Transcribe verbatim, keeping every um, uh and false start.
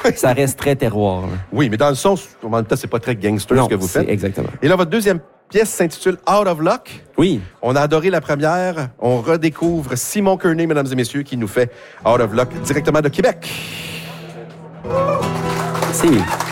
ça reste très terroir. Là. Oui, mais dans le sens, en même temps, c'est pas très gangster non, ce que vous faites. Exactement. Et là, votre deuxième pièce s'intitule Out of Luck. Oui. On a adoré la première. On redécouvre Simon Kearney, mesdames et messieurs, qui nous fait Out of Luck directement de Québec. Merci.